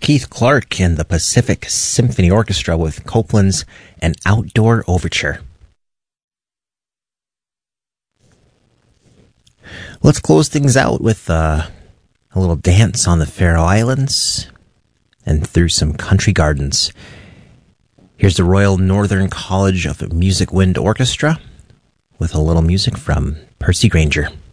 Keith Clark and the Pacific Symphony Orchestra with Copland's An Outdoor Overture. Let's close things out with a little dance on the Faroe Islands and through some country gardens. Here's the Royal Northern College of Music Wind Orchestra with a little music from Percy Grainger.